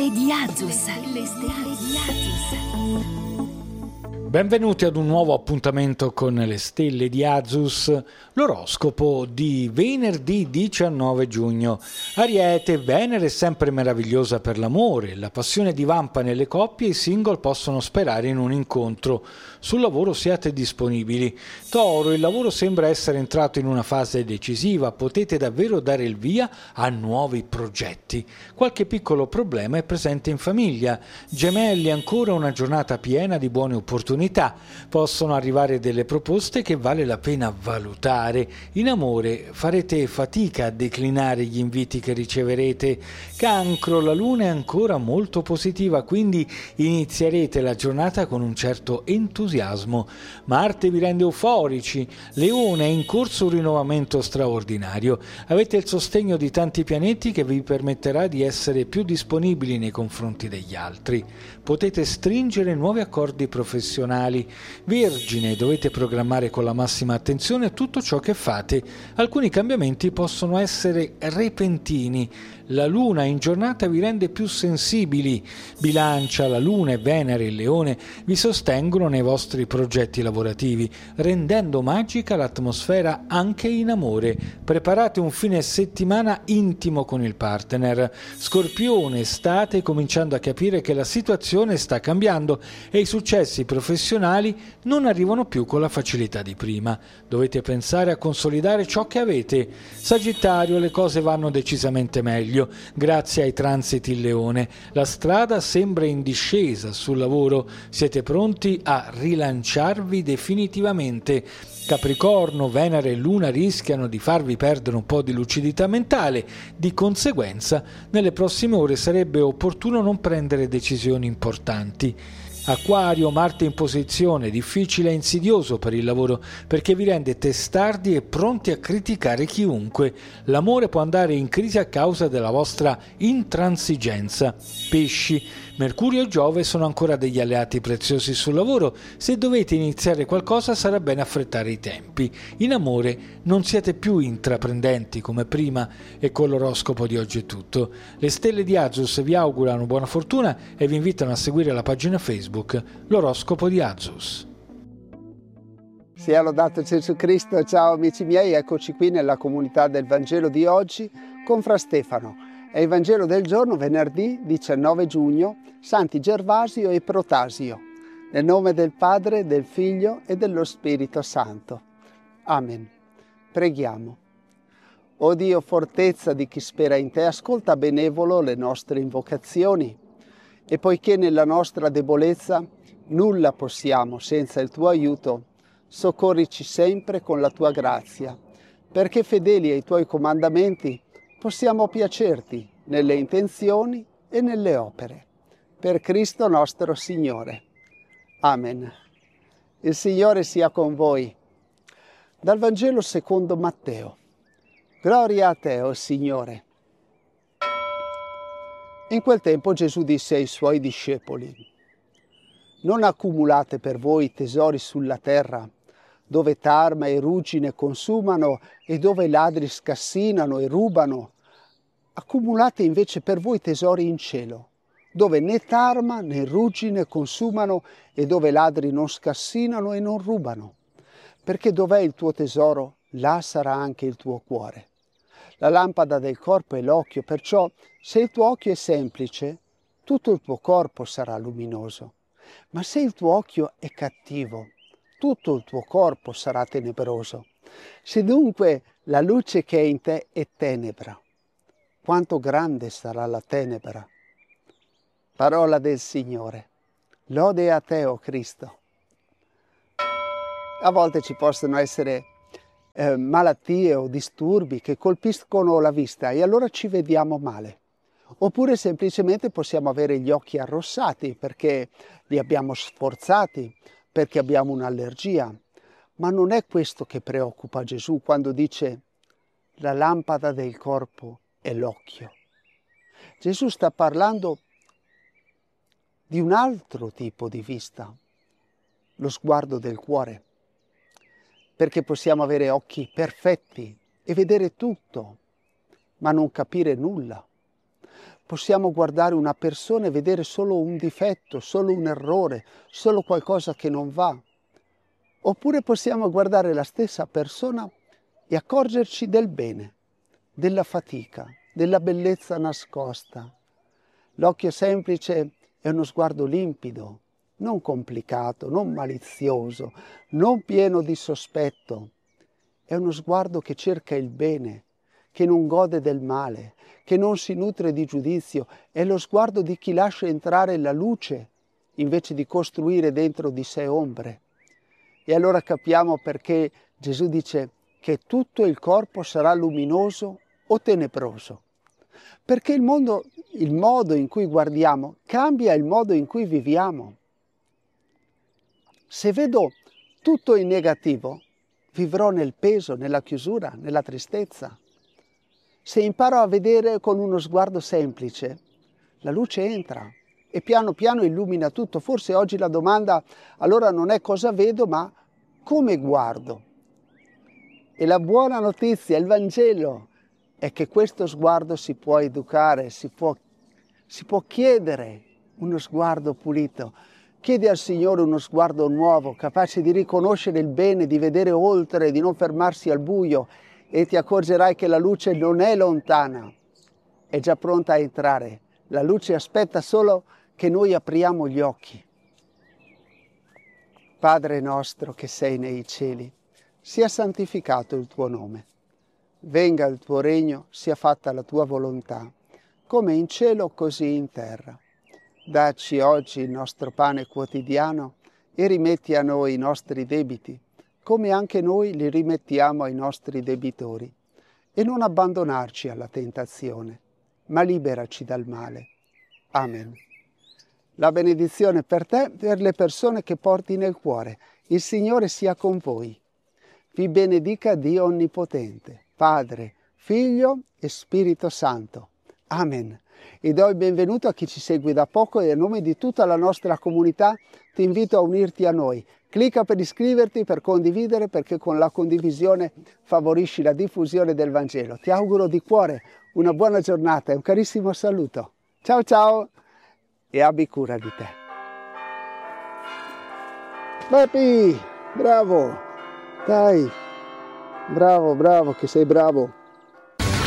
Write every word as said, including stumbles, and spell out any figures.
stelle di Azus. Le stelle di Azus. Benvenuti ad un nuovo appuntamento con le stelle di Azus, l'oroscopo di venerdì diciannove giugno. Ariete, Venere è sempre meravigliosa per l'amore, la passione divampa nelle coppie e i single possono sperare in un incontro. Sul lavoro siate disponibili. Toro, il lavoro sembra essere entrato in una fase decisiva, potete davvero dare il via a nuovi progetti. Qualche piccolo problema è presente in famiglia. Gemelli, ancora una giornata piena di buone opportunità. Possono arrivare delle proposte che vale la pena valutare. In amore farete fatica a declinare gli inviti che riceverete. Cancro, la luna è ancora molto positiva, quindi inizierete la giornata con un certo entusiasmo. Marte vi rende euforici. Leone, è in corso un rinnovamento straordinario. Avete il sostegno di tanti pianeti che vi permetterà di essere più disponibili nei confronti degli altri. Potete stringere nuovi accordi professionali. Vergine, dovete programmare con la massima attenzione tutto ciò che fate. Alcuni cambiamenti possono essere repentini. La luna in giornata vi rende più sensibili. Bilancia, la luna e Venere il Leone vi sostengono nei vostri progetti lavorativi, rendendo magica l'atmosfera anche in amore. Preparate un fine settimana intimo con il partner. Scorpione, state cominciando a capire che la situazione sta cambiando e i successi professionali non arrivano più con la facilità di prima. Dovete pensare a consolidare ciò che avete. Sagittario, le cose vanno decisamente meglio. Grazie ai transiti in Leone, la strada sembra in discesa sul lavoro, siete pronti a rilanciarvi definitivamente. Capricorno, Venere e Luna rischiano di farvi perdere un po' di lucidità mentale, di conseguenza nelle prossime ore sarebbe opportuno non prendere decisioni importanti. Acquario, Marte in posizione difficile e insidioso per il lavoro perché vi rende testardi e pronti a criticare chiunque. L'amore può andare in crisi a causa della vostra intransigenza. Pesci, Mercurio e Giove sono ancora degli alleati preziosi sul lavoro. Se dovete iniziare qualcosa sarà bene affrettare i tempi. In amore non siete più intraprendenti come prima e con l'oroscopo di oggi è tutto. Le stelle di Azus vi augurano buona fortuna e vi invitano a seguire la pagina Facebook L'oroscopo di Azus. Sia lodato Gesù Cristo. Ciao amici miei, eccoci qui nella comunità del Vangelo di oggi con Fra Stefano. È il Vangelo del giorno venerdì diciannove giugno, Santi Gervasio e Protasio. Nel nome del Padre, del Figlio e dello Spirito Santo. Amen. Preghiamo. O Dio, fortezza di chi spera in te, ascolta benevolo le nostre invocazioni. E poiché nella nostra debolezza nulla possiamo senza il tuo aiuto, soccorrici sempre con la tua grazia, perché fedeli ai tuoi comandamenti possiamo piacerti nelle intenzioni e nelle opere. Per Cristo nostro Signore. Amen. Il Signore sia con voi. Dal Vangelo secondo Matteo. Gloria a te, o Signore. In quel tempo Gesù disse ai suoi discepoli: non accumulate per voi tesori sulla terra, dove tarma e ruggine consumano e dove i ladri scassinano e rubano. Accumulate invece per voi tesori in cielo, dove né tarma né ruggine consumano e dove ladri non scassinano e non rubano. Perché dov'è il tuo tesoro, là sarà anche il tuo cuore. La lampada del corpo è l'occhio, perciò se il tuo occhio è semplice, tutto il tuo corpo sarà luminoso. Ma se il tuo occhio è cattivo, tutto il tuo corpo sarà tenebroso. Se dunque la luce che è in te è tenebra, quanto grande sarà la tenebra. Parola del Signore. Lode a te, o Cristo. A volte ci possono essere eh, malattie o disturbi che colpiscono la vista e allora ci vediamo male. Oppure semplicemente possiamo avere gli occhi arrossati perché li abbiamo sforzati, perché abbiamo un'allergia. Ma non è questo che preoccupa Gesù quando dice la lampada del corpo è l'occhio. Gesù sta parlando di un altro tipo di vista, lo sguardo del cuore, perché possiamo avere occhi perfetti e vedere tutto, ma non capire nulla. possiamo guardare una persona e vedere solo un difetto, solo un errore, solo qualcosa che non va. Oppure possiamo guardare la stessa persona e accorgerci del bene, della fatica, della bellezza nascosta. L'occhio semplice è uno sguardo limpido, non complicato, non malizioso, non pieno di sospetto. È uno sguardo che cerca il bene, che non gode del male, che non si nutre di giudizio. È lo sguardo di chi lascia entrare la luce invece di costruire dentro di sé ombre. E allora capiamo perché Gesù dice che tutto il corpo sarà luminoso o tenebroso. Perché il mondo, il modo in cui guardiamo cambia il modo in cui viviamo. Se vedo tutto in negativo, vivrò nel peso, nella chiusura, nella tristezza. Se imparo a vedere con uno sguardo semplice, la luce entra e piano piano illumina tutto. Forse oggi la domanda allora non è cosa vedo, ma come guardo. E la buona notizia, il Vangelo, è che questo sguardo si può educare, si può, si può chiedere uno sguardo pulito. Chiedi al Signore uno sguardo nuovo, capace di riconoscere il bene, di vedere oltre, di non fermarsi al buio, e ti accorgerai che la luce non è lontana, è già pronta a entrare. La luce aspetta solo che noi apriamo gli occhi. Padre nostro che sei nei cieli, sia santificato il tuo nome. Venga il tuo regno, sia fatta la tua volontà, come in cielo così in terra. Dacci oggi il nostro pane quotidiano e rimetti a noi i nostri debiti, come anche noi li rimettiamo ai nostri debitori. E non abbandonarci alla tentazione, ma liberaci dal male. Amen. La benedizione per te e per le persone che porti nel cuore. Il Signore sia con voi. Vi benedica Dio Onnipotente, Padre, Figlio e Spirito Santo. Amen. E do il benvenuto a chi ci segue da poco e a nome di tutta la nostra comunità ti invito a unirti a noi. Clicca per iscriverti, per condividere, perché con la condivisione favorisci la diffusione del Vangelo. Ti auguro di cuore una buona giornata e un carissimo saluto. Ciao ciao e abbi cura di te. Papi, bravo, dai, bravo, bravo, che sei bravo.